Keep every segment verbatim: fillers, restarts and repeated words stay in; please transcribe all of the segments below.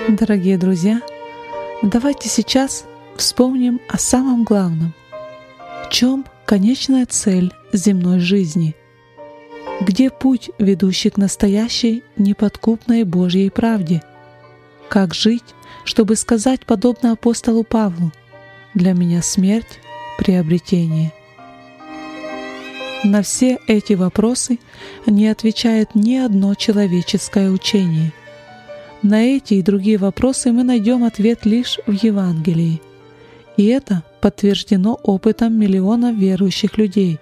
Дорогие друзья, давайте сейчас вспомним о самом главном. В чем конечная цель земной жизни? Где путь, ведущий к настоящей, неподкупной Божьей правде? Как жить, чтобы сказать, подобно апостолу Павлу: «Для меня смерть — приобретение»? На все эти вопросы не отвечает ни одно человеческое учение. На эти и другие вопросы мы найдем ответ лишь в Евангелии. И это подтверждено опытом миллионов верующих людей.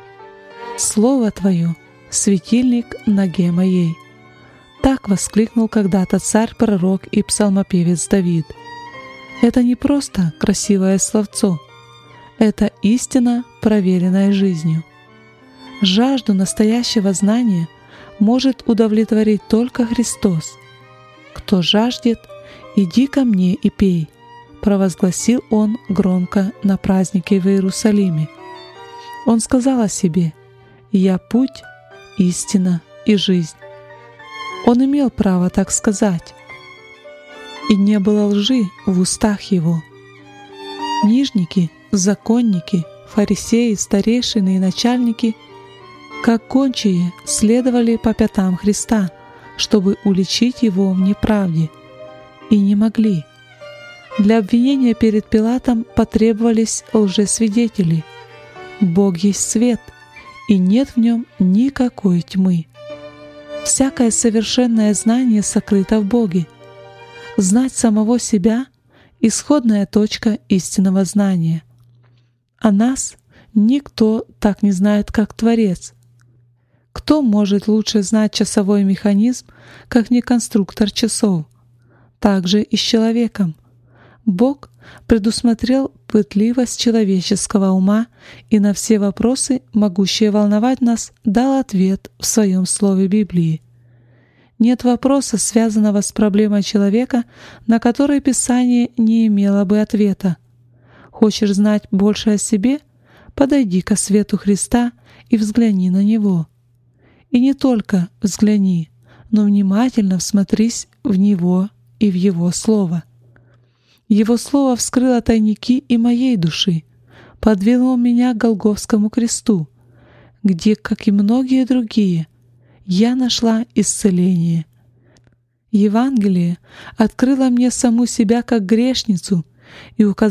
«Слово Твое — светильник ноге моей». Так воскликнул когда-то царь-пророк и псалмопевец Давид. Это не просто красивое словцо, это истина, проверенная жизнью. Жажду настоящего знания может удовлетворить только Христос. «Кто жаждет, иди ко мне и пей», — провозгласил Он громко на празднике в Иерусалиме. Он сказал о себе: «Я путь, истина и жизнь». Он имел право так сказать, и не было лжи в устах Его. Книжники, законники, фарисеи, старейшины и начальники, как гончие, следовали по пятам Христа, чтобы уличить Его в неправде, и не могли. Для обвинения перед Пилатом потребовались лжесвидетели. Бог есть свет, и нет в Нем никакой тьмы. Всякое совершенное знание сокрыто в Боге. Знать самого себя — исходная точка истинного знания. А нас никто так не знает, как Творец. Кто может лучше знать часовой механизм, как не конструктор часов? Так же и с человеком. Бог предусмотрел пытливость человеческого ума и на все вопросы, могущие волновать нас, дал ответ в Своем Слове Библии. Нет вопроса, связанного с проблемой человека, на который Писание не имело бы ответа. Хочешь знать больше о себе? Подойди ко свету Христа и взгляни на Него. И не только взгляни, но внимательно всмотрись в Него и в Его Слово. Его Слово вскрыло тайники и моей души, подвинуло меня к Голгофскому кресту, где, как и многие другие, я нашла исцеление. Евангелие открыло мне саму себя как грешницу и указало